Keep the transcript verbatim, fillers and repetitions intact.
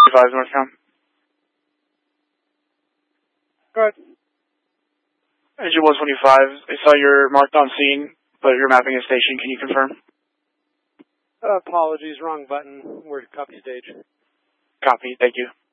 five Northcom. Go ahead. Engine one twenty-five, I saw you're marked on scene, but you're mapping a station. Can you confirm? Uh, apologies, wrong button. We're copy stage. Copy, thank you.